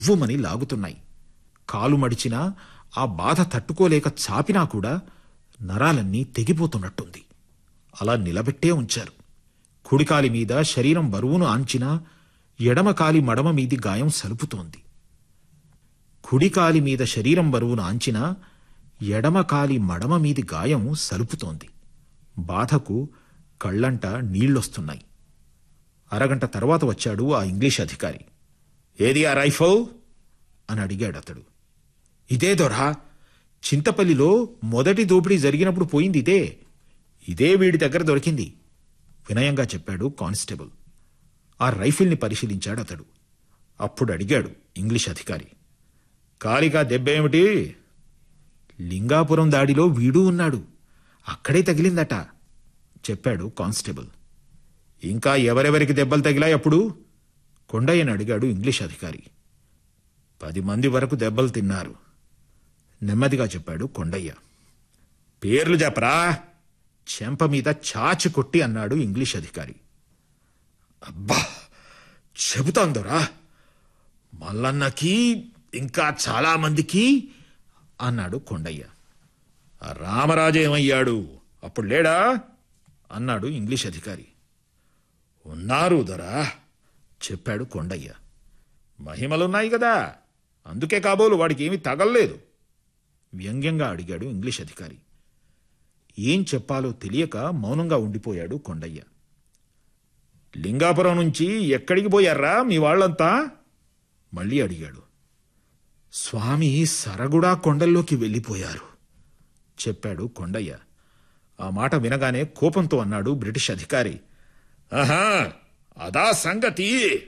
వుమని లాగుతున్నాయి. కాలు మడిచినా, ఆ బాధ తట్టుకోలేక చాపినా కూడా నరాలన్నీ తెగిపోతున్నట్టుంది. అలా నిలబెట్టే ఉంచారు. కుడికాలి మీద శరీరం బరువును ఆంచినా ఎడమకాలి మడమ మీది గాయం సలుపుతోంది. కుడికాలి మీద శరీరం బరువును ఆంచినా ఎడమకాలి మడమ మీది గాయం సలుపుతోంది. బాధకు కళ్ళంట నీళ్లొస్తున్నాయి. అరగంట తర్వాత వచ్చాడు ఆ ఇంగ్లీష్ అధికారి. ఏది ఆ రైఫల్ అని అడిగాడతడు. ఇదే దొరా, చింతపల్లిలో మొదటి దోపిడీ జరిగినప్పుడు పోయింది ఇదే వీడి దగ్గర దొరికింది వినయంగా చెప్పాడు కానిస్టేబుల్. ఆ రైఫిల్ని పరిశీలించాడతడు. అప్పుడు అడిగాడు ఇంగ్లీష్ అధికారి, కాలిగా దెబ్బేమిటి? లింగాపురం దాడిలో వీడూ ఉన్నాడు, అక్కడే తగిలిందట చెప్పాడు కానిస్టేబుల్. ఇంకా ఎవరెవరికి దెబ్బలు తగిలాయి అప్పుడు? కొండయ్యని అడిగాడు ఇంగ్లీష్ అధికారి. 10 మంది వరకు దెబ్బలు తిన్నారు నెమ్మదిగా చెప్పాడు కొండయ్య. పేర్లు చెప్పరా? చెంప మీద చాచి కొట్టి అన్నాడు ఇంగ్లీష్ అధికారి. అబ్బా, చెబుతాందోరా, మల్లన్నకి ఇంకా చాలా మందికి అన్నాడు కొండయ్య. రామరాజు ఏమయ్యాడు, అప్పుడు లేడా అన్నాడు ఇంగ్లీష్ అధికారి. ఉన్నారు దొరా చెప్పాడు కొండయ్య. మహిమలున్నాయి కదా, అందుకే కాబోలు వాడికి ఏమీ తగల్లేదు వ్యంగ్యంగా అడిగాడు ఇంగ్లీష్ అధికారి. ఏం చెప్పాలో తెలియక మౌనంగా ఉండిపోయాడు కొండయ్య. లింగాపురం నుంచి ఎక్కడికి పోయారా మీ వాళ్లంతా మళ్ళీ అడిగాడు. స్వామి సరగుడా కొండల్లోకి వెళ్ళిపోయారు చెప్పాడు కొండయ్య. ఆ మాట వినగానే కోపంతో అన్నాడు బ్రిటిష్ అధికారి. ఆహా, అదా సంగతి.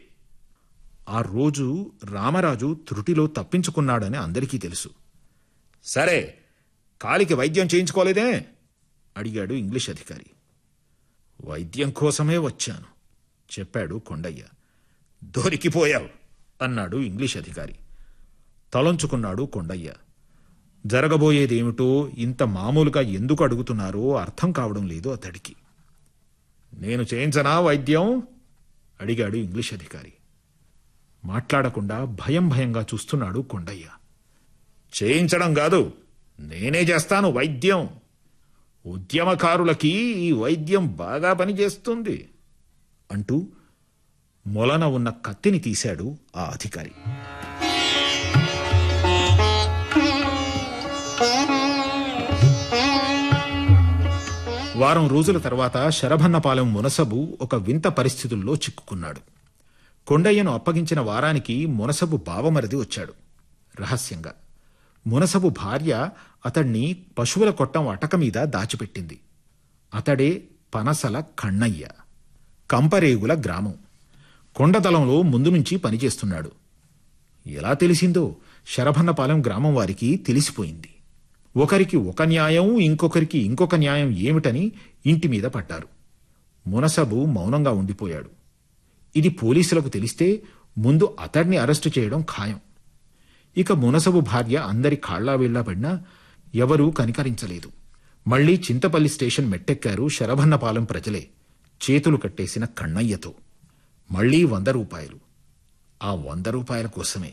ఆ రోజు రామరాజు త్రుటిలో తప్పించుకున్నాడని అందరికీ తెలుసు. సరే, కాలికి వైద్యం చేయించుకోలేదే అడిగాడు ఇంగ్లీష్ అధికారి. వైద్యం కోసమే వచ్చాను చెప్పాడు కొండయ్య. దొరికిపోయావు అన్నాడు ఇంగ్లీష్ అధికారి. తలంచుకున్నాడు కొండయ్య. జరగబోయేదేమిటో ఇంత మామూలుగా ఎందుకు అడుగుతున్నారో అర్థం కావడం లేదు అతడికి. నేను చేయించనా వైద్యం అడిగాడు ఇంగ్లీష్ అధికారి. మాట్లాడకుండా భయంగా చూస్తున్నాడు కొండయ్య. చేయించడం కాదు, నేనే చేస్తాను వైద్యం. ఉద్యమకారులకి ఈ వైద్యం బాగా పనిచేస్తుంది అంటూ మొలన ఉన్న కత్తిని తీశాడు ఆ అధికారి. వారం రోజుల తర్వాత శరభన్నపాలెం మునసబు ఒక వింత పరిస్థితుల్లో చిక్కుకున్నాడు. కొండయ్యను అప్పగించిన వారానికి మునసబు బావమరిది వచ్చాడు రహస్యంగా. మునసబు భార్య అతణ్ణి పశువుల కొట్టం అటక మీద దాచిపెట్టింది. అతడే పనసల కన్నయ్య. కంపరేగుల గ్రామం. కొండదలంలో ముందు నుంచి పనిచేస్తున్నాడు. ఎలా తెలిసిందో శరభన్నపాలెం గ్రామం వారికి తెలిసిపోయింది. ఒకరికి ఒక న్యాయం, ఇంకొకరికి ఇంకొక న్యాయం ఏమిటని ఇంటి మీద పడ్డారు. మునసబు మౌనంగా ఉండిపోయాడు. ఇది పోలీసులకు తెలిస్తే ముందు అతడిని అరెస్టు చేయడం ఖాయం. ఇక మునసబు భార్య అందరి కాళ్లా వేళ్లా పడినా ఎవరూ కనికరించలేదు. మళ్లీ చింతపల్లి స్టేషన్ మెట్టెక్కారు శరభన్నపాలెం ప్రజలే, చేతులు కట్టేసిన కన్నయ్యతో. మళ్లీ 100 రూపాయలు. ఆ 100 రూపాయల కోసమే.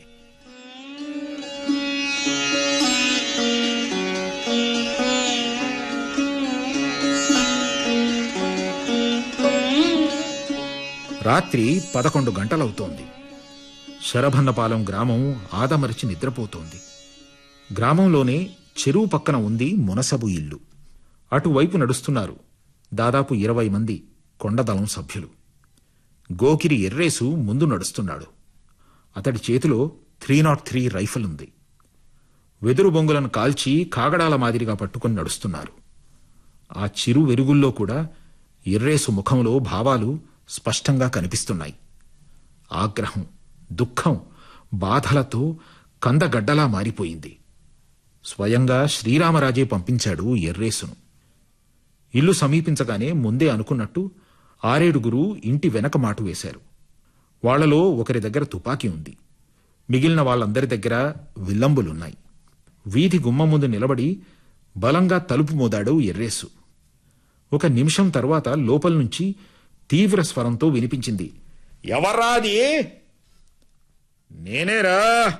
రాత్రి 11 గంటలవుతోంది. శరభన్నపాలెం గ్రామం ఆదమరిచి నిద్రపోతోంది. గ్రామంలోనే చెరువు పక్కన ఉంది మునసబు ఇల్లు. అటువైపు నడుస్తున్నారు దాదాపు 20 మంది కొండదళం సభ్యులు. గోకిరి ఎర్రేసు ముందు నడుస్తున్నాడు. అతడి చేతిలో 303 రైఫిల్ ఉంది. వెదురు బొంగులను కాల్చి కాగడాల మాదిరిగా పట్టుకుని నడుస్తున్నారు. ఆ చిరు వెరుగుల్లో కూడా ఎర్రేసు ముఖంలో భావాలు స్పష్టంగా కనిపిస్తున్నాయి. ఆగ్రహం, దుఃఖం, బాధలతో కందగడ్డలా మారిపోయింది. స్వయంగా శ్రీరామరాజే పంపించాడు ఎర్రేసును. ఇల్లు సమీపించగానే ముందే అనుకున్నట్టు 6-7 ఇంటి వెనక మాటు వేశారు. వాళ్లలో ఒకరి దగ్గర తుపాకీ ఉంది. మిగిలిన వాళ్ళందరి దగ్గర విల్లంబులున్నాయి. వీధి గుమ్మం ముందు నిలబడి బలంగా తలుపు మోదాడు ఎర్రేసు. 1 నిమిషం తర్వాత లోపల నుంచి తీవ్ర స్వరంతో వినిపించింది, ఎవర్రాది? నేనేరా